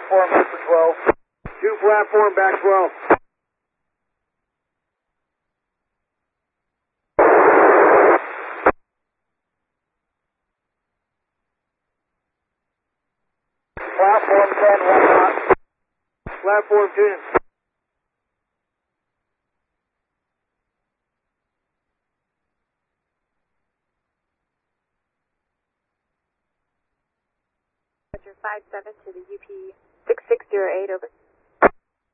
platform back for 12. 2 platform back 12. Platform 10, 1 knot. Platform 10. Roger, 57 to the UP 6608, over.